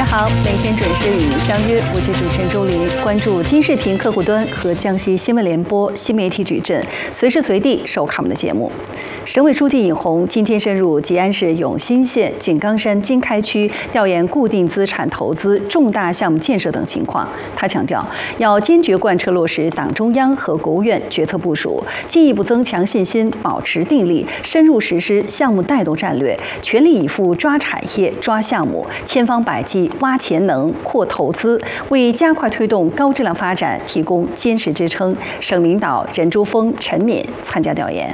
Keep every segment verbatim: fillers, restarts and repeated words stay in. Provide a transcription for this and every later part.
好，每天准时与您相约，我是主持人周琳。关注金视频客户端和江西新闻联播新媒体矩阵，随时随地收看我们的节目。省委书记尹洪今天深入吉安市永新县井冈山经开区调研固定资产投资、重大项目建设等情况。他强调，要坚决贯彻落实党中央和国务院决策部署，进一步增强信心，保持定力，深入实施项目带动战略，全力以赴抓产业、抓项目，千方百计挖潜能、扩投资，为加快推动高质量发展提供坚实支撑。省领导任珠峰、陈敏参加调研。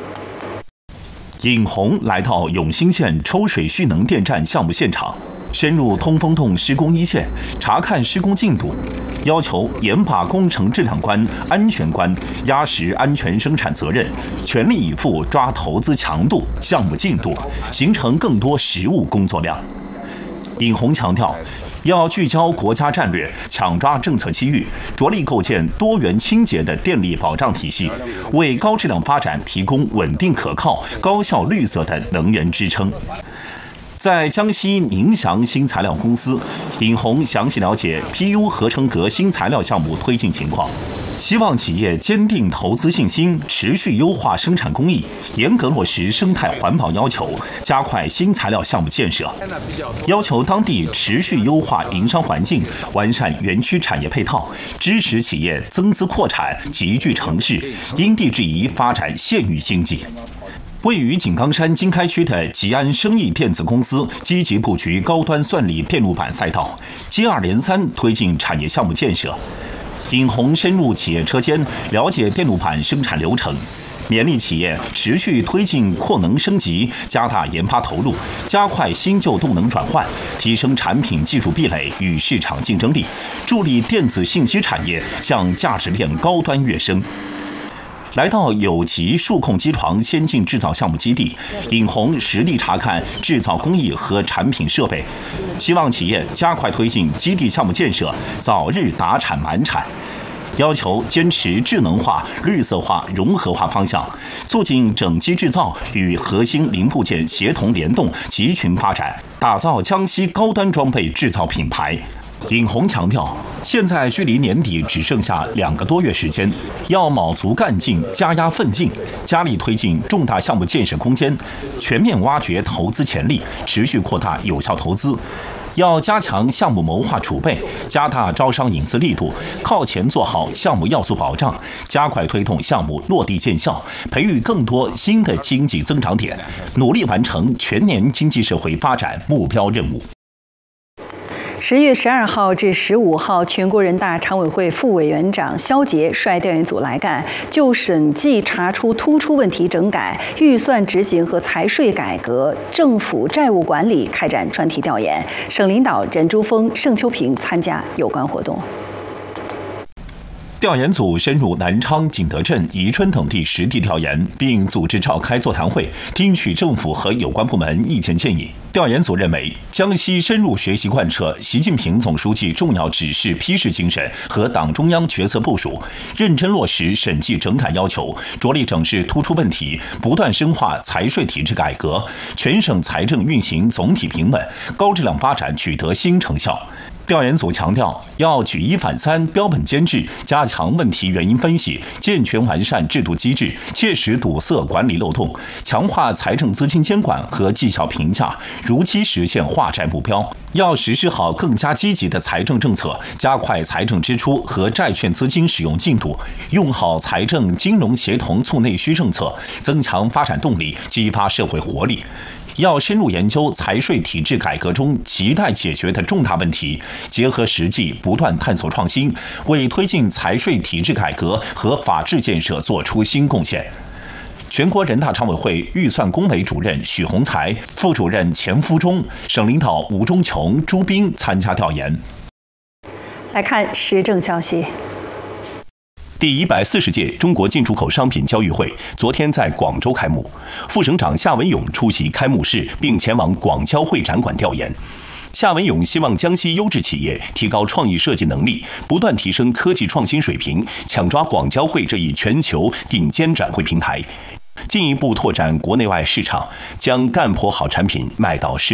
尹洪来到永兴县抽水蓄能电站项目现场，深入通风洞施工一线，查看施工进度，要求严把工程质量关、安全关，压实安全生产责任，全力以赴抓投资强度、项目进度，形成更多实务工作量。尹洪强调，要聚焦国家战略，抢抓政策机遇，着力构建多元清洁的电力保障体系，为高质量发展提供稳定可靠、高效绿色的能源支撑。在江西宁祥新材料公司，尹洪详细了解 P U 合成革新材料项目推进情况，希望企业坚定投资信心，持续优化生产工艺，严格落实生态环保要求，加快新材料项目建设。要求当地持续优化营商环境，完善园区产业配套，支持企业增资扩产，集聚城市，因地制宜发展县域经济。位于井冈山经开区的吉安生意电子公司积极布局高端算力电路板赛道，接二连三推进产业项目建设。尹洪深入企业车间，了解电路板生产流程，勉励企业持续推进扩能升级，加大研发投入，加快新旧动能转换，提升产品技术壁垒与市场竞争力，助力电子信息产业向价值链高端跃升。来到有极数控机床先进制造项目基地，尹洪实地查看制造工艺和产品设备，希望企业加快推进基地项目建设，早日达产满产。要求坚持智能化、绿色化、融合化方向，促进整机制造与核心零部件协同联动、集群发展，打造江西高端装备制造品牌。尹洪强调，现在距离年底只剩下两个多月时间，要卯足干劲、加压奋进，加力推进重大项目建设攻坚，全面挖掘投资潜力，持续扩大有效投资。要加强项目谋划储备，加大招商引资力度，靠前做好项目要素保障，加快推动项目落地见效，培育更多新的经济增长点，努力完成全年经济社会发展目标任务。 十月十二号至十五号，全国人大常委会副委员长肖捷率调研组来赣，就审计查出突出问题整改、预算执行和财税改革、政府债务管理开展专题调研。省领导任珠峰、盛秋平参加有关活动。 调研组深入南昌、景德镇、宜春等地实地调研，并组织召开座谈会，听取政府和有关部门意见建议。调研组认为，江西深入学习贯彻习近平总书记重要指示批示精神和党中央决策部署，认真落实审计整改要求，着力整治突出问题，不断深化财税体制改革，全省财政运行总体平稳，高质量发展取得新成效。调研组强调，要举一反三、标本兼治，加强问题原因分析，健全完善制度机制，切实堵塞管理漏洞，强化财政资金监管和绩效评价，如期实现化债目标。要实施好更加积极的财政政策，加快财政支出和债券资金使用进度，用好财政金融协同促内需政策，增强发展动力，激发社会活力。要深入研究财税体制改革中亟待解决的重大问题，结合实际不断探索创新，为推进财税体制改革和法治建设作出新贡献。全国人大常委会预算工委主任许宏才、副主任钱福忠、省领导吴忠琼、朱斌参加调研。 来看时政消息。 第一百四十届中国进出口商品交易会昨天在广州开幕，副省长夏文勇出席开幕式，并前往广交会展馆调研。夏文勇希望江西优质企业提高创意设计能力，不断提升科技创新水平，抢抓广交会这一全球顶尖展会平台，进一步拓展国内外市场，将干破好产品卖到世